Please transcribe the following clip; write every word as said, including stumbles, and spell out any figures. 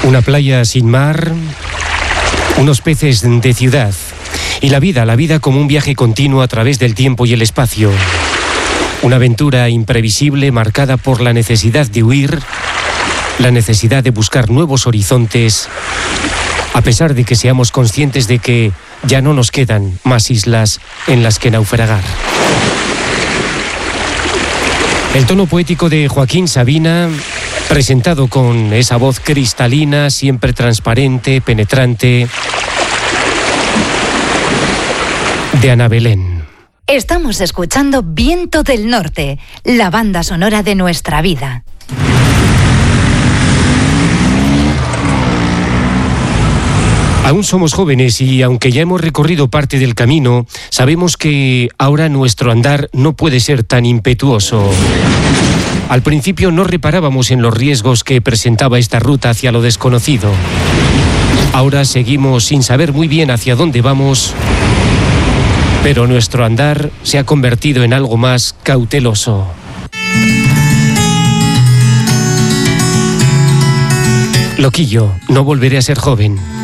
Una playa sin mar, unos peces de ciudad y la vida, la vida como un viaje continuo a través del tiempo y el espacio. Una aventura imprevisible marcada por la necesidad de huir, la necesidad de buscar nuevos horizontes, a pesar de que seamos conscientes de que ya no nos quedan más islas en las que naufragar. El tono poético de Joaquín Sabina, presentado con esa voz cristalina, siempre transparente, penetrante, de Ana Belén. Estamos escuchando Viento del Norte, la banda sonora de nuestra vida. Aún somos jóvenes y aunque ya hemos recorrido parte del camino, sabemos que ahora nuestro andar no puede ser tan impetuoso. Al principio no reparábamos en los riesgos que presentaba esta ruta hacia lo desconocido. Ahora seguimos sin saber muy bien hacia dónde vamos, pero nuestro andar se ha convertido en algo más cauteloso. Loquillo, no volveré a ser joven.